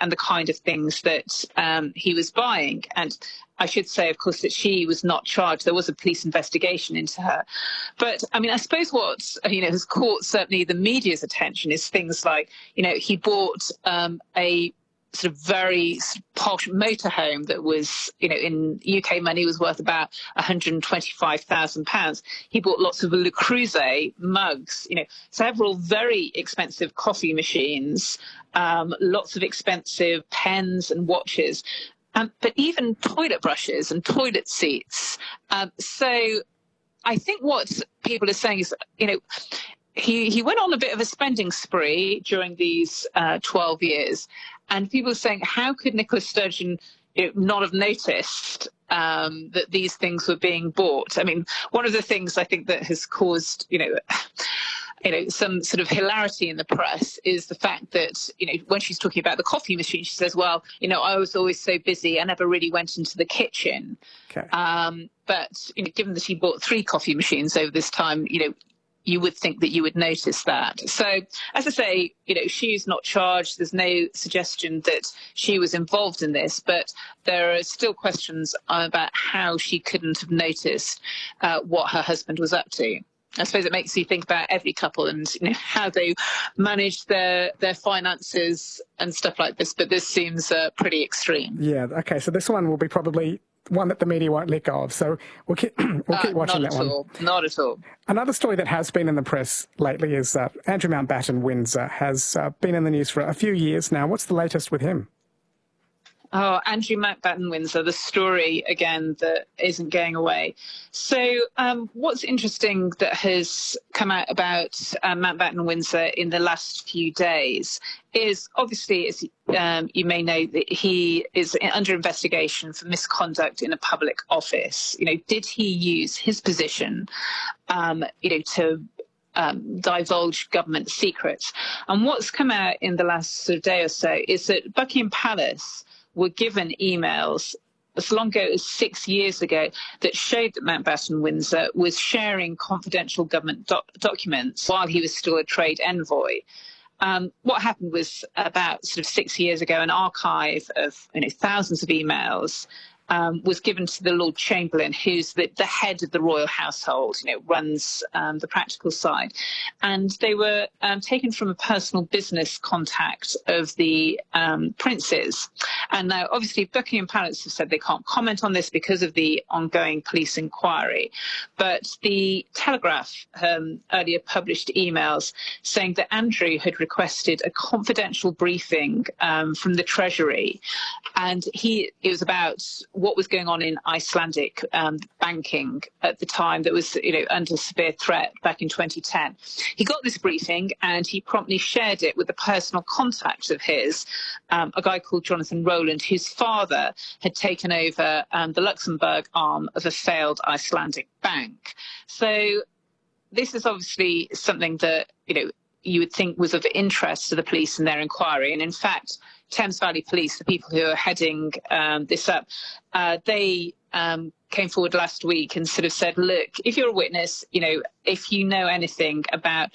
and the kind of things that he was buying. And I should say, of course, that she was not charged. There was a police investigation into her. But I mean, I suppose what, has caught certainly the media's attention is things like, he bought a sort of very posh motorhome that was, in UK money was worth about £125,000. He bought lots of Le Creuset mugs, several very expensive coffee machines, lots of expensive pens and watches, but even toilet brushes and toilet seats. So I think what people are saying is, he went on a bit of a spending spree during these 12 years. And people are saying, how could Nicola Sturgeon not have noticed that these things were being bought? I mean, one of the things I think that has caused, some sort of hilarity in the press is the fact that, when she's talking about the coffee machine, she says, well, I was always so busy, I never really went into the kitchen. Okay. But, given that she bought 3 coffee machines over this time, you would think that you would notice that. So, as I say, she's not charged. There's no suggestion that she was involved in this, but there are still questions about how she couldn't have noticed what her husband was up to. I suppose it makes you think about every couple and how they manage their finances and stuff like this. But this seems pretty extreme. Yeah. Okay. So this one will be probably one that the media won't let go of. So we'll keep watching that one. Not at all. Another story that has been in the press lately is Andrew Mountbatten Windsor has been in the news for a few years now. What's the latest with him? Oh, Andrew Mountbatten Windsor, the story, again, that isn't going away. So what's interesting that has come out about Mountbatten Windsor in the last few days is, obviously, as you may know, that he is under investigation for misconduct in a public office. Did he use his position, to divulge government secrets? And what's come out in the last sort of day or so is that Buckingham Palace were given emails as long ago as 6 years ago that showed that Mountbatten Windsor was sharing confidential government documents while he was still a trade envoy. What happened was about sort of 6 years ago, an archive of thousands of emails was given to the Lord Chamberlain, who's the head of the royal household, runs the practical side. And they were taken from a personal business contact of the princes. And now, obviously, Buckingham Palace have said they can't comment on this because of the ongoing police inquiry. But the Telegraph earlier published emails saying that Andrew had requested a confidential briefing from the Treasury. And it was about what was going on in Icelandic banking at the time that was, under severe threat back in 2010. He got this briefing and he promptly shared it with a personal contact of his, a guy called Jonathan Rowland, whose father had taken over the Luxembourg arm of a failed Icelandic bank. So this is obviously something that, you would think was of interest to the police in their inquiry. And in fact, Thames Valley Police, the people who are heading this up, they came forward last week and sort of said, look, if you're a witness, if you know anything about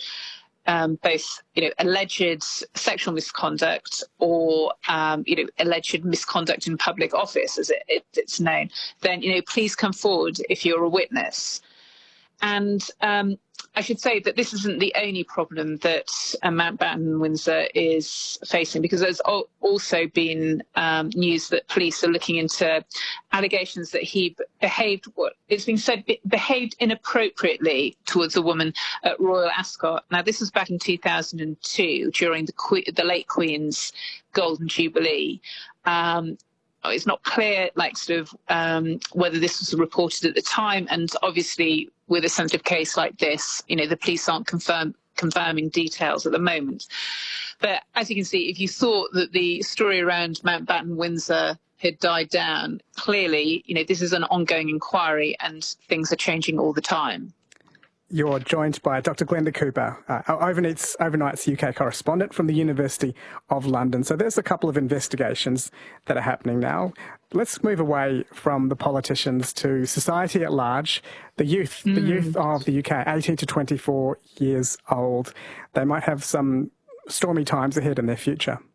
both, alleged sexual misconduct or, alleged misconduct in public office, as it's known, then, please come forward if you're a witness. And I should say that this isn't the only problem that Mountbatten Windsor is facing, because there's also been news that police are looking into allegations that he behaved, what it's been said, behaved inappropriately towards a woman at Royal Ascot. Now, this was back in 2002 during the late Queen's Golden Jubilee. It's not clear, whether this was reported at the time, and obviously with a sensitive case like this, the police aren't confirming details at the moment. But as you can see, if you thought that the story around Mountbatten Windsor had died down, clearly, this is an ongoing inquiry and things are changing all the time. You're joined by Dr. Glenda Cooper, Overnight's UK correspondent from the University of London. So there's a couple of investigations that are happening now. Let's move away from the politicians to society at large. The youth of the UK, 18 to 24 years old. They might have some stormy times ahead in their future.